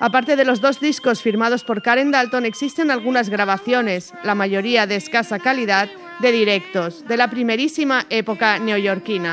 Aparte de los 2 discos firmados por Karen Dalton, existen algunas grabaciones, la mayoría de escasa calidad, de directos, de la primerísima época neoyorquina.